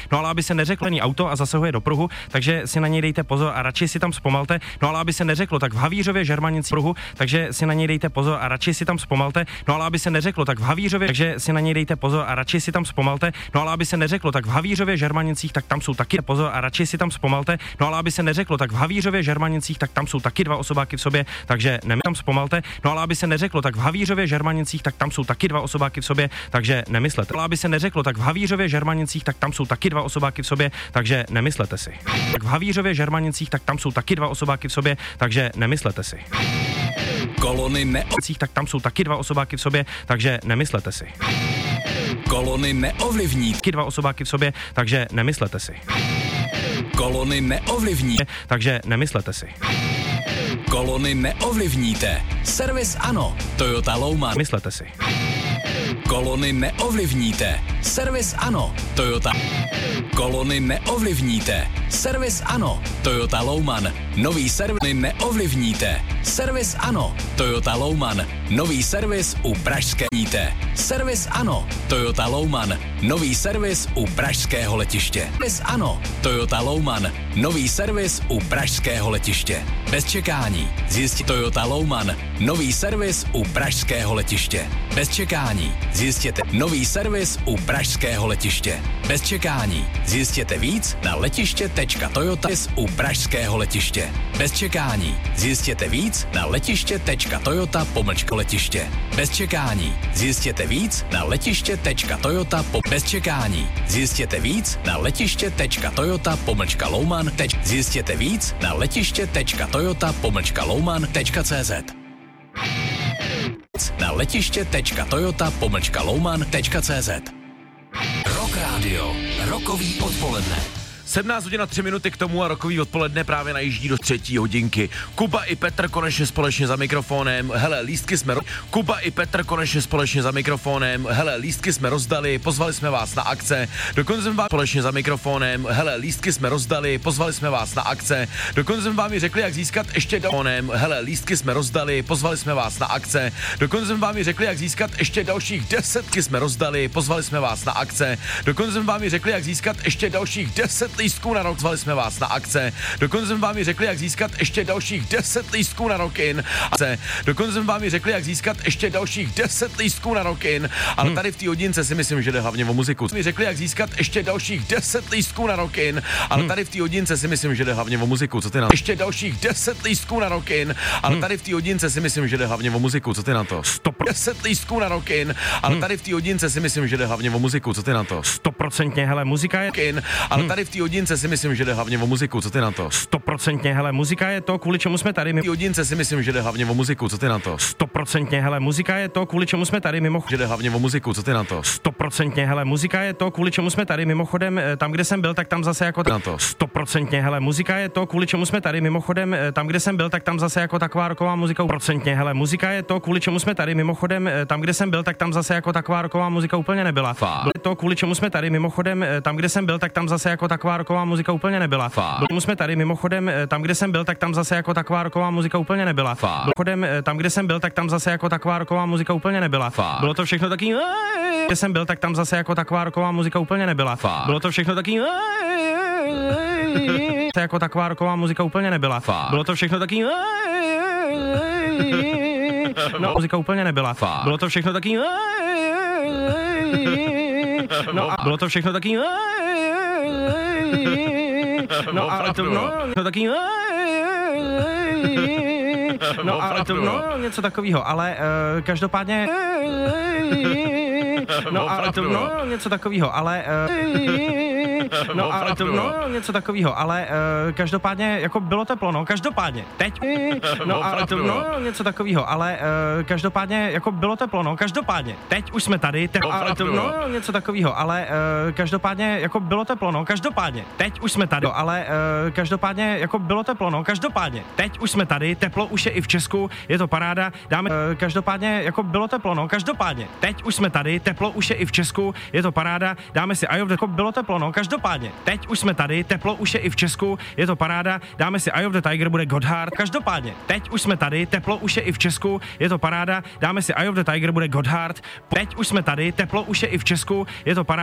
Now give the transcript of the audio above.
no ale aby se neřeklo auto a zasahuje do pruhu, takže si na něj dejte pozor a radši si tam zpomalte, no ale aby se neřeklo, tak v Havířově Žermanici pruhu, takže si na něj dejte pozor a radši si tam zpomalte, no ale aby se neřeklo, tak v Havířově, takže si na něj dejte pozor a radši si tam zpomalte, no ale aby se neřeklo, tak v Havířově Žermanicích, tak tam jsou taky pozor a radši si tam zpomalte, no ale aby se neřeklo, tak v Havířově Žermanicích, tak tam jsou taky dva osobáky v sobě, takže tam zpomalte, no ale aby se neřeklo, tak v Havířově Žermanicích, tak tam jsou taky dva osobáky v sobě, takže nemyslete. Ale aby se neřeklo, tak v Havířově Žermanicích, tak tam jsou taky dva osobáky v sobě, takže nemyslete si. Tak v Havířově Žermanicích, tak tam jsou taky dva osobáky v sobě, takže nemyslete si. Kolony neovlivní, tak tam jsou taky dva osobáky v sobě, takže nemyslete si. Kolony neovlivní, taky dva osobáky v sobě, takže nemyslete si. Kolony neovlivní, takže nemyslete si. Kolony neovlivníte. Servis ano. Toyota Louman. Myslete si. Kolony neovlivníte. Servis ano. Toyota. Kolony neovlivníte. Servis ano. Toyota Louman. Nový servis neovlivníte. Servis ano. Toyota Louman. Nový servis u Pražské níte. Servis ano. Toyota Louman. Nový servis u Pražského letiště. Servis ano. Toyota Louman. Nový servis u Pražského letiště. Bez čekání. Zjistit Toyota Louman. Nový servis u Pražského letiště. Bez čekání. Zjistěte nový servis u Pražského letiště. Bez čekání. Zjistěte víc na letiště.toyota u Pražského letiště. Bez čekání. Zjistěte víc na letiště.toyota/letiště. Bez čekání. Zjistěte víc na letiště.toyota bez čekání. Zjistěte víc na letiště.toyota/Louman. Zjistěte víc na letiště.toyota/Louman.cz. Na letiště.toyota/Louman.cz. Rock Radio, rokový odpoledne. 17 hodin a 3 minuty k tomu a rokový odpoledne právě najíždí do 3. hodinky. Kuba i Petr konečně společně za mikrofonem. Hele, lístky jsme Kuba i Petr konečně společně za mikrofonem. Hele, lístky jsme rozdali, pozvali jsme vás na akce. Dokonce jsme vám společně za mikrofonem. Hele, lístky jsme rozdali, pozvali jsme vás na akce. Dokonce jsme vám řekli, jak získat ještě Hele, lístky jsme rozdali, pozvali jsme vás na akce. Dokonce jsme vám řekli, jak získat ještě dalších 10 jsme rozdali, pozvali jsme vás na akce. Dokonce jsme vám řekli, jak získat ještě dalších 10 lístků na rok, zvali jsme vás na akce. Dokonce jsme vám řekli, jak získat ještě dalších 10 lístků na Rock-in. Dokonce jsme vám řekli, jak získat ještě dalších 10 lístků na Rock-in. Ale tady v té hodince si myslím, že jde hlavně o muziku. Mi řekli, jak získat ještě dalších 10 lístků na Rock-in. Ale tady v té hodince si myslím, že jde hlavně o muziku. Co ty na to? Ještě dalších 10 lístků na Rock-in. Ale tady v té hodince si myslím, že jde hlavně o muziku. Co ty na to? 10 lístků na Rock-in. Ale tady v té hodince si myslím, že jde hlavně o muziku. Co ty na to? 100%, hele, muzika je ale tady v té hodince si myslím, že jde hlavně o muziku. Co ty na to? 100%, hele, muzika je to, kvůli čemu jsme tady. V té hodince si myslím, že jde hlavně o muziku. Co ty na to? 100%, hele, muzika je to, kvůli čemu jsme tady mimochodem. Že jde hlavně o muziku. Co ty na to? 100%, hele, muzika je to, kvůli čemu jsme tady mimochodem. Tam, kde jsem byl, tak tam zase jako na to. 100%, hele, muzika je to, kvůli čemu jsme tady mimochodem. Tam, kde jsem byl, tak tam zase jako taková roková muzika. 100%, hele, muzika je to, kvůli čemu jsme tady mimochodem. Tam, kde jsem byl, tak tam zase jako taková roková muzika úplně nebyla. Je to, kvůli čemu jsme tady mimochodem. Tam, kde jsem byl, tak tam zase jako taková roková muzika úplně nebyla. Tomu jsme tady mimochodem, tam, kde jsem byl, tak tam zase jako taková roková muzika úplně nebyla. Mimochodem, tam, kde jsem byl, tak tam zase jako taková roková muzika úplně nebyla. Bylo to všechno taky, kde jsem byl, tak tam zase jako taková roková muzika úplně nebyla. Bylo to všechno taky, jako taková roková muzika úplně nebyla. Bylo to všechno taky, no, muzika úplně nebyla. Bylo to všechno taky, no, a bylo to všechno taky, no, ale to, no, taky, no, ale to, no, něco takového, ale každopádně, no, ale to, no, něco takového, ale no, ale to, no, něco takového, ale každopádně, jako bylo teplo, no, každopádně, teď, no, ale to, no, něco takového, ale každopádně, jako bylo teplo, no, každopádně, teď už jsme tady, ale to, no, něco takového, ale každopádně, jako bylo teplo, no, každopádně, teď už jsme tady, ale každopádně, jako bylo teplo, no, každopádně, teď už jsme tady, teplo už je i v Česku, je to paráda, dáme, každopádně, jako bylo teplo, no, každopádně, teď už jsme tady, teplo už je i v Česku, je to paráda, dáme si Eye of the, jako bylo teplo, no, každopádně, teď už jsme tady, teplo už je i v Česku, je to paráda, dáme si Eye of the Tiger, bude Gotthard, každopádně, teď už jsme tady, teplo už je i v Česku, je to paráda, dáme si Eye of the Tiger, bude Gotthard, teď už jsme tady, teplo už je i v Česku, je to paráda.